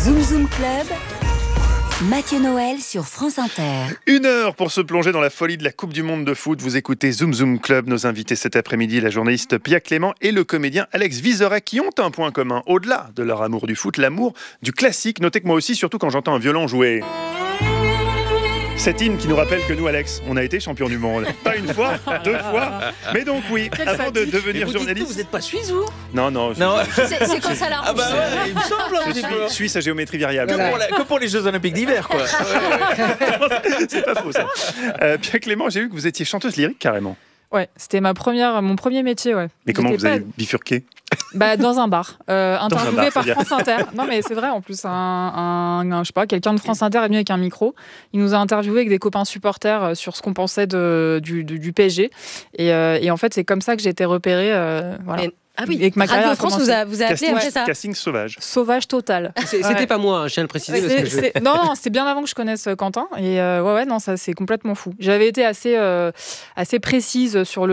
Zoom Zoom Club, Mathieu Noël sur France Inter. 1 heure pour se plonger dans la folie de la Coupe du Monde de foot. Vous écoutez Zoom Zoom Club. Nos invités cet après-midi, la journaliste Pia Clément et le comédien Alex Vizorek, qui ont un point commun. Au-delà de leur amour du foot, l'amour du classique. Notez que moi aussi, surtout quand j'entends un violon jouer. Cet hymne qui nous rappelle que nous, Alex, on a été champion du monde. Pas une fois, 2 fois. Mais donc oui, avant de devenir journaliste... Vous n'êtes pas suisse, vous ? Non. C'est quand ça l'arrange. Ah bah ouais, il me semble un Je petit peu. suis suisse à géométrie variable. Que pour les Jeux Olympiques d'hiver, quoi. C'est pas faux, ça. Pia Clément, j'ai vu que vous étiez chanteuse lyrique, carrément. Ouais, c'était mon premier métier, ouais. Mais comment J'étais vous avez bifurqué ? dans un bar, interviewé par c'est-à-dire France Inter. Non, mais c'est vrai, en plus, je sais pas, quelqu'un de France Inter est venu avec un micro. Il nous a interviewé avec des copains supporters sur ce qu'on pensait du PSG. Et en fait, c'est comme ça que j'ai été repérée. Voilà. Ah oui, Et que ma carrière Radio a France vous a appelé après ça. Casting sauvage. Sauvage total. C'était pas moi, je tiens à le préciser. Parce que Non, c'était bien avant que je connaisse Quentin. Et non, ça c'est complètement fou. J'avais été assez précise sur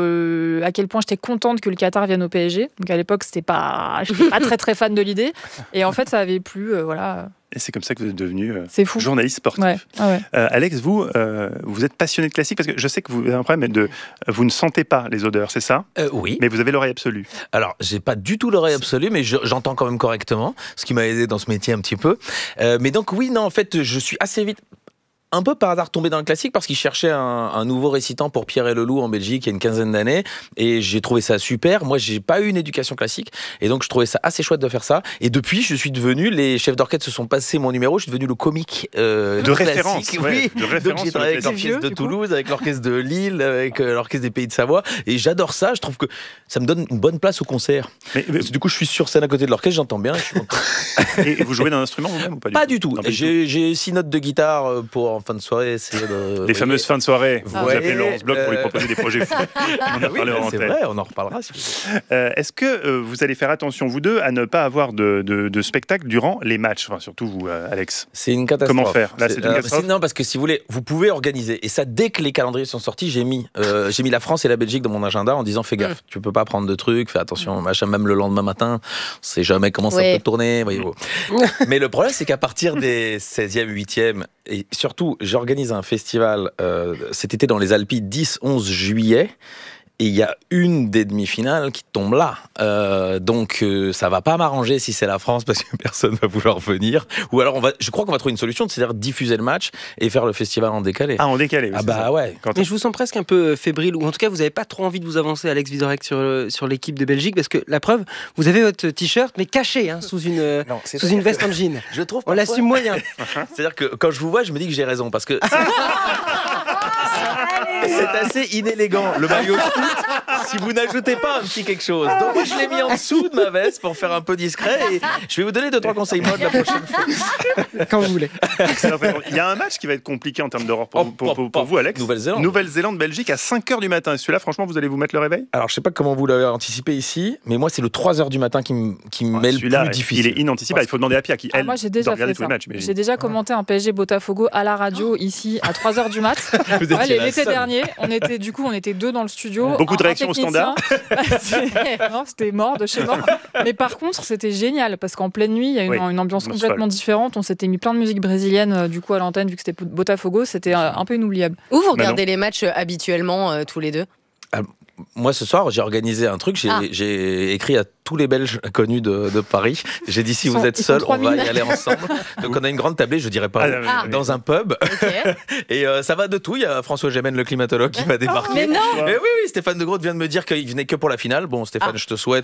à quel point j'étais contente que le Qatar vienne au PSG. Donc à l'époque, je n'étais pas très très fan de l'idée. Et en fait, ça avait plu, voilà. Et c'est comme ça que vous êtes devenu journaliste sportif. Ouais. Alex, vous êtes passionné de classique parce que je sais que vous avez un problème vous ne sentez pas les odeurs, c'est ça ? Oui. Mais vous avez l'oreille absolue. Alors, j'ai pas du tout l'oreille absolue, mais j'entends quand même correctement, ce qui m'a aidé dans ce métier un petit peu. Mais donc oui, non, en fait, je suis assez vite... un peu par hasard tombé dans le classique parce qu'il cherchait un nouveau récitant pour Pierre et Leloup en Belgique il y a une quinzaine d'années et j'ai trouvé ça super. Moi, j'ai pas eu une éducation classique et donc je trouvais ça assez chouette de faire ça. Et depuis, je suis devenu, les chefs d'orchestre se sont passés mon numéro, je suis devenu le comique de référence. Oui, de référence. donc j'ai travaillé avec l'orchestre de Toulouse, avec l'orchestre de Lille, avec l'orchestre des Pays de Savoie et j'adore ça. Je trouve que ça me donne une bonne place au concert. Mais du coup, je suis sur scène à côté de l'orchestre, j'entends bien. Je suis content. Et vous jouez d'un instrument vous-même ou pas ? Pas du tout. J'ai 6 notes de guitare pour en fin de soirée. Les fameuses fins de soirée. Vous appelez Laurence Bloch pour lui proposer des projets fous. On en parlera en c'est tête. vrai, on en reparlera. Si vous Est-ce que vous allez faire attention, vous deux, à ne pas avoir de spectacle durant les matchs ? Enfin, surtout vous, Alex. C'est une catastrophe. Comment faire ? Là, c'est une catastrophe. Non, parce que si vous voulez, vous pouvez organiser. Et ça, dès que les calendriers sont sortis, j'ai mis la France et la Belgique dans mon agenda en disant fais gaffe, tu peux pas prendre de trucs, fais attention, machin, même le lendemain matin, on sait jamais comment ça peut tourner, voyez-vous. Mais le problème, c'est qu'à partir des 16e, 8e, et surtout, j'organise un festival cet été dans les Alpes, 10-11 juillet. Et il y a une des demi-finales qui tombe là. Donc, ça va pas m'arranger si c'est la France parce que personne va vouloir venir. Ou alors, je crois qu'on va trouver une solution, c'est-à-dire diffuser le match et faire le festival en décalé. Ah, en décalé, oui, ah bah ça. Ouais. Mais je vous sens presque un peu fébrile, ou en tout cas, vous n'avez pas trop envie de vous avancer, Alex Vizorek, sur l'équipe de Belgique, parce que la preuve, vous avez votre t-shirt, mais caché, sous une veste en jean. Je trouve on l'assume moyen. C'est-à-dire que quand je vous vois, je me dis que j'ai raison, parce que... C'est assez inélégant, le maillot de foot, si vous n'ajoutez pas un petit quelque chose. Donc moi, je l'ai mis en dessous de ma veste pour faire un peu discret et je vais vous donner 2-3 conseils mode la prochaine fois. Quand vous voulez. Il y a un match qui va être compliqué en termes d'horreur pour vous, Alex. Nouvelle-Zélande, Belgique à 5h du matin. Et celui-là, franchement, vous allez vous mettre le réveil ? Alors, je sais pas comment vous l'avez anticipé ici, mais moi, c'est le 3h du matin qui me met le plus difficile. Il est inanticipable. Il faut demander à Pia qui, elle, moi, j'ai déjà fait ça. J'ai déjà commenté un PSG Botafogo à la radio, ici, à 3h du mat. L'été dernier, on était 2 dans le studio. Beaucoup de réactions au standard. Non, c'était mort de chez mort. Mais par contre, c'était génial parce qu'en pleine nuit, il y a une ambiance complètement différente. On s'était mis plein de musique brésilienne à l'antenne vu que c'était Botafogo. C'était un peu inoubliable. Où vous regardez les matchs habituellement tous les deux ? Moi, ce soir, j'ai organisé un truc. J'ai écrit à tous les Belges connus de Paris. J'ai dit, si vous êtes seuls, on va y aller ensemble. Donc, on a une grande tablée, je dirais pas, dans un pub. Okay. Et ça va de tout. Il y a François Gémen, le climatologue, qui va débarquer. Mais non. Mais oui, Stéphane de Groot vient de me dire qu'il venait que pour la finale. Bon, Stéphane, je te souhaite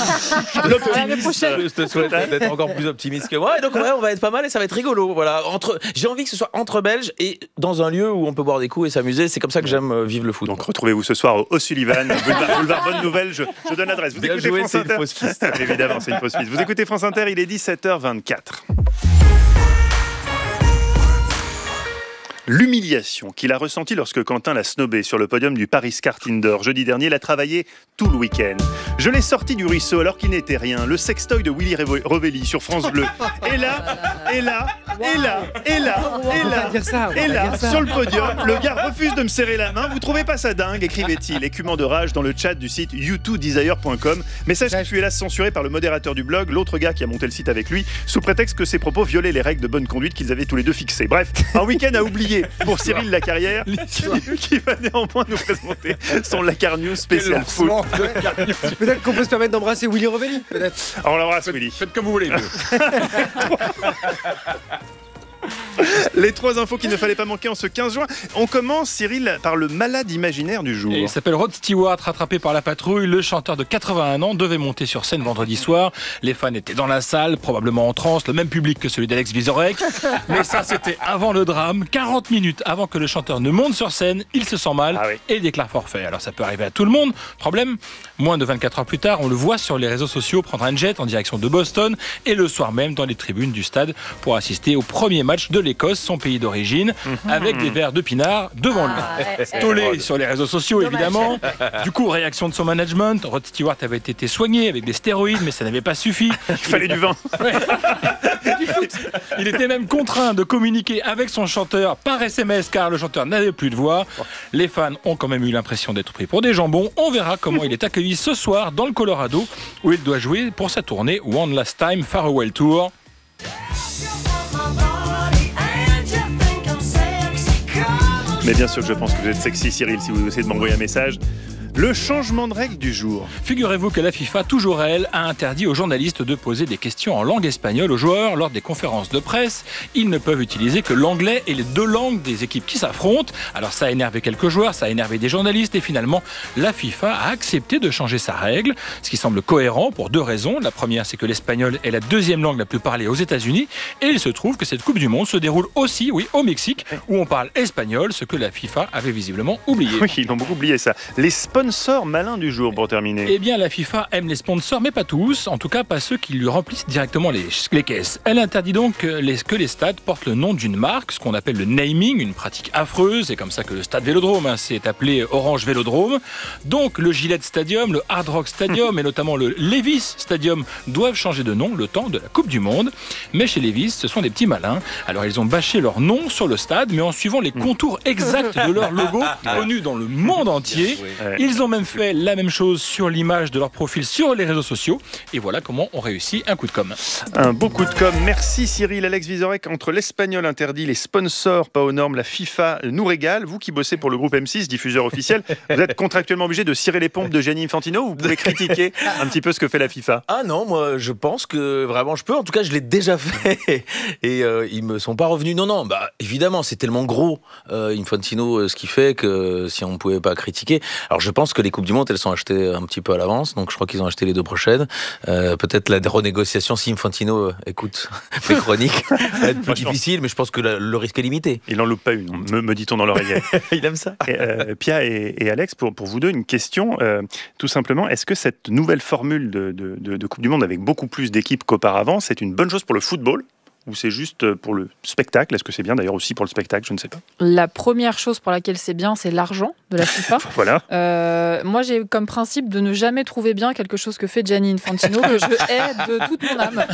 je te souhaite d'être encore plus optimiste que moi. Et donc, on va être pas mal et ça va être rigolo. Voilà. J'ai envie que ce soit entre Belges et dans un lieu où on peut boire des coups et s'amuser. C'est comme ça que j'aime vivre le foot. Donc, retrouvez-vous ce soir au O'Sullivan, boulevard Bonne Nouvelle. Je donne l'adresse. Vous écoutez France Inter. Évidemment, c'est une fausse piste. Vous écoutez France Inter, il est 17h24. L'humiliation qu'il a ressentie lorsque Quentin l'a snobé sur le podium du Paris Kart Indoor jeudi dernier l'a travaillé tout le week-end. Je l'ai sorti du ruisseau alors qu'il n'était rien. Le sextoy de Willy Revelli sur France Bleu. Et là, sur le podium, le gars refuse de me serrer la main. Vous trouvez pas ça dingue, écrivait-il, écumant de rage dans le chat du site you2desire.com. Message qui fut hélas censuré par le modérateur du blog, l'autre gars qui a monté le site avec lui, sous prétexte que ses propos violaient les règles de bonne conduite qu'ils avaient tous les deux fixées. Bref, un week-end à oublier pour Cyril Lacarrière, qui va néanmoins nous présenter son Lacar News spécial foot. Peut-être qu'on peut se permettre d'embrasser Willy Revelli, peut-être. On l'embrasse, Willy. Faites comme vous voulez. Les 3 infos qu'il ne fallait pas manquer en ce 15 juin. On commence, Cyril, par le malade imaginaire du jour. Il s'appelle Rod Stewart, rattrapé par la patrouille. Le chanteur de 81 ans devait monter sur scène vendredi soir. Les fans étaient dans la salle, probablement en transe, le même public que celui d'Alex Vizorek. Mais ça, c'était avant le drame. 40 minutes avant que le chanteur ne monte sur scène, il se sent mal et déclare forfait. Alors ça peut arriver à tout le monde. Problème, moins de 24 heures plus tard, on le voit sur les réseaux sociaux prendre un jet en direction de Boston et le soir même dans les tribunes du stade pour assister au premier match de l'Écosse, son pays d'origine, avec des verres de pinard devant lui. Tollé sur les réseaux sociaux, évidemment. Du coup, réaction de son management. Rod Stewart avait été soigné avec des stéroïdes, mais ça n'avait pas suffi. Il fallait du vin. Du foot. Il était même contraint de communiquer avec son chanteur par SMS, car le chanteur n'avait plus de voix. Les fans ont quand même eu l'impression d'être pris pour des jambons. On verra comment il est accueilli ce soir dans le Colorado, où il doit jouer pour sa tournée One Last Time Farewell Tour. Mais bien sûr que je pense que vous êtes sexy, Cyril, si vous essayez de m'envoyer un message. Le changement de règle du jour. Figurez-vous que la FIFA, toujours elle, a interdit aux journalistes de poser des questions en langue espagnole aux joueurs lors des conférences de presse. Ils ne peuvent utiliser que l'anglais et les 2 langues des équipes qui s'affrontent. Alors ça a énervé quelques joueurs, ça a énervé des journalistes et finalement la FIFA a accepté de changer sa règle, ce qui semble cohérent pour 2 raisons. La première, c'est que l'espagnol est la 2e langue la plus parlée aux États-Unis et il se trouve que cette Coupe du Monde se déroule aussi, au Mexique, où on parle espagnol, ce que la FIFA avait visiblement oublié. Oui, ils ont beaucoup oublié ça. Les sponsors malins du jour pour terminer. Eh bien, la FIFA aime les sponsors, mais pas tous. En tout cas, pas ceux qui lui remplissent directement les caisses. Elle interdit donc que les stades portent le nom d'une marque, ce qu'on appelle le naming, une pratique affreuse. C'est comme ça que le stade Vélodrome s'est appelé Orange Vélodrome. Donc, le Gillette Stadium, le Hard Rock Stadium et notamment le Levi's Stadium doivent changer de nom le temps de la Coupe du Monde. Mais chez Levi's, ce sont des petits malins. Alors, ils ont bâché leur nom sur le stade, mais en suivant les contours exacts de leur logo, connus dans le monde entier. Ils ont même fait la même chose sur l'image de leur profil sur les réseaux sociaux. Et voilà comment on réussit un coup de com'. Un beau coup de com'. Merci Cyril. Alex Vizorek, entre l'espagnol interdit, les sponsors pas aux normes, la FIFA nous régale. Vous qui bossez pour le groupe M6, diffuseur officiel, vous êtes contractuellement obligé de cirer les pompes de Gianni Infantino. Vous pouvez critiquer un petit peu ce que fait la FIFA. Ah non, moi je pense que vraiment je peux. En tout cas, je l'ai déjà fait et ils me sont pas revenus. Non, bah évidemment, c'est tellement gros Infantino ce qu'il fait que si on pouvait pas critiquer. Alors je pense que les Coupes du Monde, elles sont achetées un petit peu à l'avance, donc je crois qu'ils ont acheté les 2 prochaines. Peut-être la renégociation, si Infantino écoute mes chroniques, va être plus difficile, mais je pense que le risque est limité. Il n'en loupe pas une, me dit-on dans l'oreillette. Il aime ça. Pia et Alex, pour vous deux, une question, tout simplement, est-ce que cette nouvelle formule de Coupe du Monde avec beaucoup plus d'équipes qu'auparavant, c'est une bonne chose pour le football ? Ou c'est juste pour le spectacle? Est-ce que c'est bien d'ailleurs aussi pour le spectacle? Je ne sais pas. La première chose pour laquelle c'est bien, c'est l'argent de la FIFA. Voilà. Moi, j'ai comme principe de ne jamais trouver bien quelque chose que fait Gianni Infantino, que je hais de toute mon âme.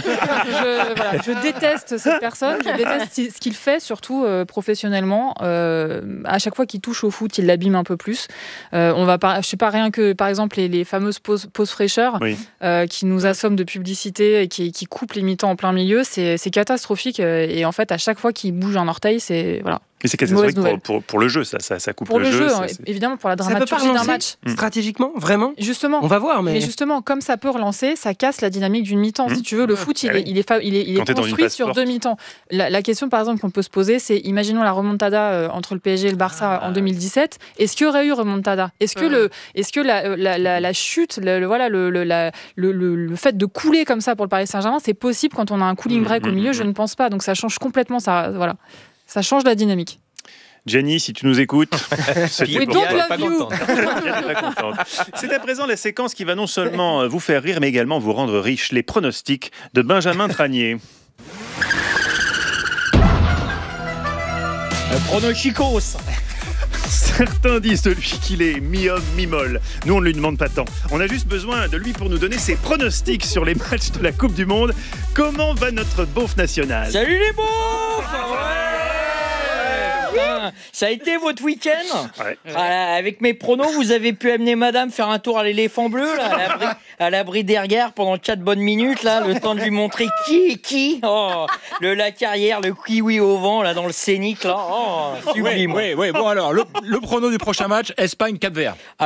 Je déteste cette personne, je déteste ce qu'il fait, surtout professionnellement. À chaque fois qu'il touche au foot, il l'abîme un peu plus. Je sais pas, rien que, par exemple, les fameuses pauses fraîcheurs qui nous assomment de publicité et qui coupent les mi-temps en plein milieu, c'est catastrophique. Et en fait, à chaque fois qu'il bouge un orteil, c'est voilà. Mais c'est catastrophique pour le jeu, ça coupe pour le jeu. Évidemment, pour la dramaturgie d'un match. Stratégiquement, vraiment. Justement. On va voir, mais justement, comme ça peut relancer, ça casse la dynamique d'une mi-temps. Si tu veux, le foot, il est construit sur 2 mi-temps. La question, par exemple, qu'on peut se poser, c'est imaginons la remontada entre le PSG et le Barça en 2017. Est-ce qu'il y aurait eu remontada? Est-ce que la chute, le fait de couler comme ça pour le Paris Saint-Germain, c'est possible quand on a un cooling break au milieu? Je ne pense pas. Donc ça change complètement ça. Voilà. Ça change la dynamique. Jenny, si tu nous écoutes, We don't love you. C'est à présent la séquence qui va non seulement vous faire rire, mais également vous rendre riche. Les pronostics de Benjamin Tranier. Pronosticos. Certains disent de lui qu'il est mi-homme, mi-molle. Nous, on ne lui demande pas tant. On a juste besoin de lui pour nous donner ses pronostics sur les matchs de la Coupe du Monde. Comment va notre beauf national ? Salut les beaufs. Ça a été votre week-end ? Avec mes pronos, vous avez pu amener madame faire un tour à l'éléphant bleu, là, à l'abri des regards pendant 4 bonnes minutes, là, le temps de lui montrer qui est qui. Oh, le lac arrière, le kiwi au vent, là, dans le scénic, là. Oh, sublime. Oui. Bon, alors, le prono du prochain match, Espagne 4 verts.